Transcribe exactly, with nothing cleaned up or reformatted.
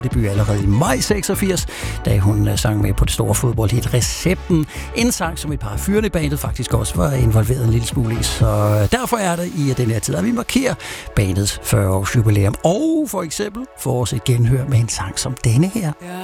debut allerede i maj seksogfirs, da hun sang med på det store fodboldhit Recepten. En sang, som et par af fyrene i bandet faktisk også var involveret en lille smule i. Så derfor er det i den her tid, at vi markerer bandets fyrre års jubilæum. Og for eksempel får os et genhør med en sang som denne her.